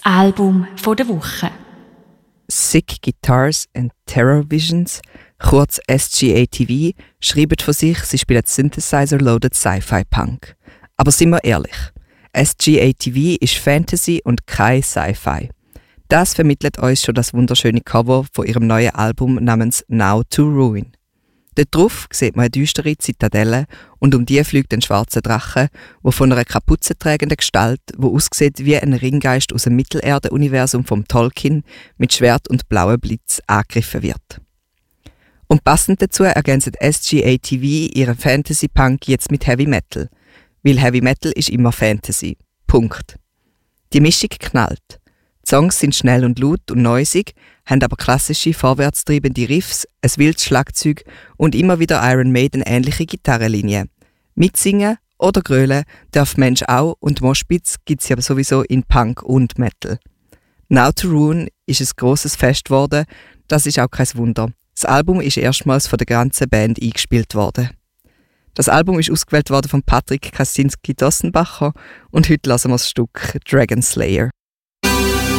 Album der Woche. Sick Guitars and Terror Visions, kurz SGATV, schreiben von sich, sie spielen Synthesizer-loaded Sci-Fi-Punk. Aber sind wir ehrlich, SGATV ist Fantasy und kein Sci-Fi. Das vermittelt uns schon das wunderschöne Cover von ihrem neuen Album namens Now to Ruin. Dort drauf sieht man eine düstere Zitadelle und um die fliegt ein schwarzer Drache, der von einer kapuzentragenden Gestalt, die aussieht wie ein Ringgeist aus dem Mittelerde-Universum vom Tolkien, mit Schwert und blauem Blitz angegriffen wird. Und passend dazu ergänzt SGATV ihren Fantasy-Punk jetzt mit Heavy Metal. Weil Heavy Metal ist immer Fantasy. Punkt. Die Mischung knallt. Die Songs sind schnell und laut und noisig, haben aber klassische, vorwärtstreibende Riffs, ein wildes Schlagzeug und immer wieder Iron Maiden-ähnliche Gitarrenlinien. Mitsingen oder grölen darf Mensch auch und Moshpits gibt es ja sowieso in Punk und Metal. Now to Ruin ist ein grosses Fest geworden, das ist auch kein Wunder. Das Album ist erstmals von der ganzen Band eingespielt worden. Das Album ist ausgewählt worden von Patrick Kaczynski-Dossenbacher und heute hören wir das Stück Dragon Slayer.